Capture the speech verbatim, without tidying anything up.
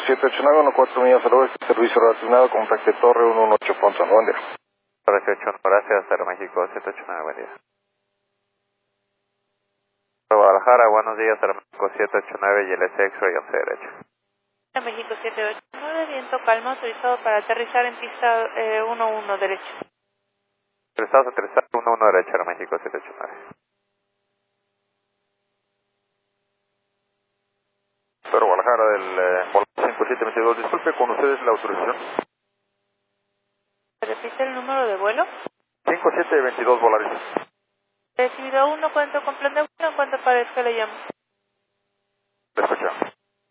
siete ocho nueve, uno cuatro millas al oeste, servicio relacionado, contacte Torre uno uno ocho Ponce, buen día. Torre ocho, gracias, Aeroméxico siete ocho nueve, buen día. Guadalajara, buenos días, Aeroméxico siete ocho nueve y el S X-Ray once derecho. México siete ocho nueve, viento calma, autorizado para aterrizar en pista eh, uno uno derecho. Autorizados a aterrizar uno uno derecho, Aeroméxico siete ocho nueve. Pero Guadalajara del eh, cinco siete veintidós, disculpe, ¿con ustedes la autorización? ¿Repite el número de vuelo? cinco siete veintidós Volaris. Recibido uno, cuento con plan de vuelo, en cuanto aparezca le llamo.